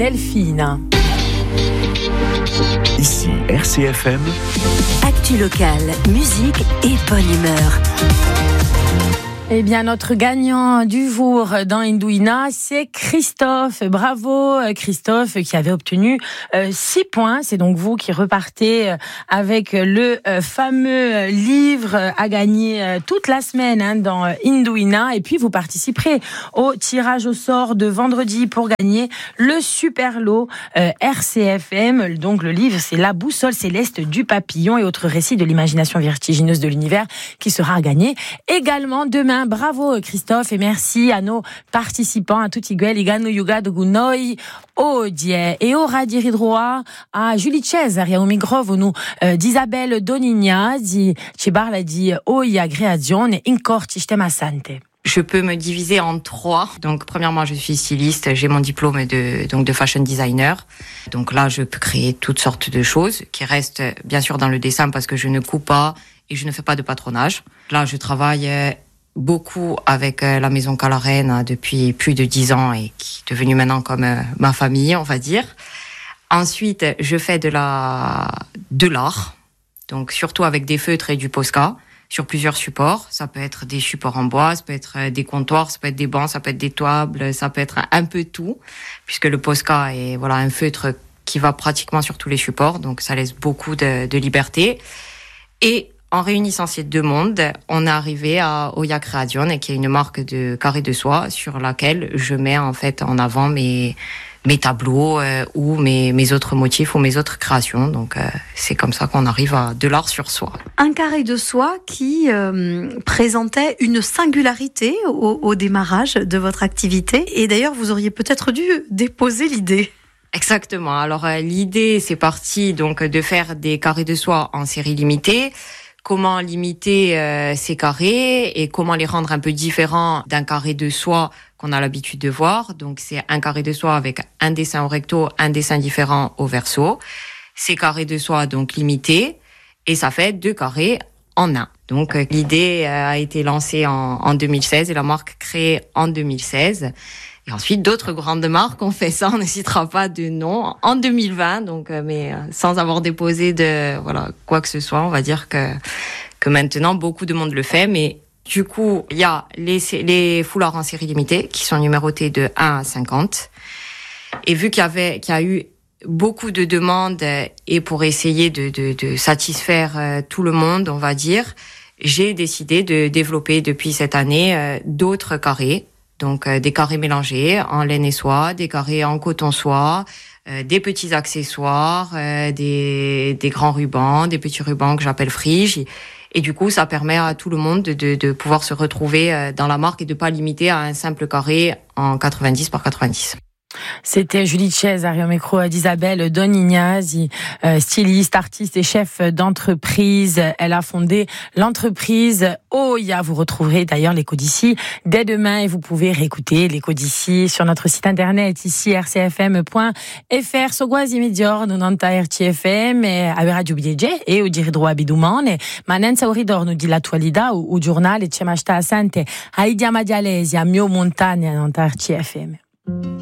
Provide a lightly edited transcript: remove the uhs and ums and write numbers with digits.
Delphine. Ici RCFM. Actu locale, musique et bonne humeur. Eh bien, notre gagnant du jour dans Indouina, c'est Christophe. Bravo Christophe qui avait obtenu 6 points. C'est donc vous qui repartez avec le fameux livre à gagner toute la semaine dans Indouina. Et puis, vous participerez au tirage au sort de vendredi pour gagner le super lot RCFM. Donc, le livre, c'est La boussole céleste du papillon et autres récits de l'imagination vertigineuse de l'univers qui sera à gagner également demain. Bravo Christophe et merci à nos participants, à tutti quelli che hanno giocato con noi oggi e ora di ridroit a Julie Cesare au microfono d'Isabelle Donignazzi ci parla di Oia Creazione in corti sistema sante. Je peux me diviser en 3. Donc, premièrement, je suis styliste. J'ai mon diplôme de fashion designer. Donc là, je peux créer toutes sortes de choses qui restent bien sûr dans le dessin parce que je ne coupe pas et je ne fais pas de patronage. Là, je travaille beaucoup avec la maison Calarène depuis plus de 10 ans et qui est devenue maintenant comme ma famille, on va dire. Ensuite, je fais de l'art. Donc, surtout avec des feutres et du Posca. Sur plusieurs supports. Ça peut être des supports en bois, ça peut être des comptoirs, ça peut être des bancs, ça peut être des tables, ça peut être un peu tout, puisque le Posca est un feutre qui va pratiquement sur tous les supports, donc ça laisse beaucoup de liberté. Et en réunissant ces deux mondes, on est arrivé à Oia Creazione, qui est une marque de carrés de soie sur laquelle je mets en fait en avant mes tableaux ou mes autres motifs ou mes autres créations. Donc c'est comme ça qu'on arrive à de l'art sur soie. Un carré de soie qui présentait une singularité au démarrage de votre activité. Et d'ailleurs, vous auriez peut-être dû déposer l'idée. Exactement. Alors l'idée, c'est parti donc de faire des carrés de soie en série limitée. Comment limiter ces carrés et comment les rendre un peu différents d'un carré de soie qu'on a l'habitude de voir. Donc, c'est un carré de soie avec un dessin au recto, un dessin différent au verso. Ces carrés de soie, donc, limités. Et ça fait 2 carrés en un. Donc, l'idée a été lancée en 2016 et la marque créée en 2016. Et ensuite, d'autres grandes marques ont fait ça. On ne citera pas de nom en 2020. Donc, mais sans avoir déposé quoi que ce soit, on va dire que maintenant, beaucoup de monde le fait. Mais du coup, il y a les foulards en série limitée qui sont numérotés de 1 à 50. Et vu qu'il y a eu beaucoup de demandes et pour essayer de satisfaire tout le monde, on va dire, j'ai décidé de développer depuis cette année d'autres carrés. Donc des carrés mélangés en laine et soie, des carrés en coton-soie, des petits accessoires, des grands rubans, des petits rubans que j'appelle friges. Et du coup, ça permet à tout le monde de pouvoir se retrouver dans la marque et de pas limiter à un simple carré en 90 par 90. C'était Julie Cesare au micro d'Isabelle Donignazzi, styliste, artiste et chef d'entreprise. Elle a fondé l'entreprise Oia. Vous retrouverez d'ailleurs l'écho d'ici dès demain et vous pouvez réécouter l'écho d'ici sur notre site internet ici rcfm.fr. So quasi mezz'ora non RCFM a Radio BDG e o diritto a Bidumone ma nenza un ritorno di l'attualità o giornale c'è ma sta assente a Idia Madialesi a Mio Montagna non RCFM.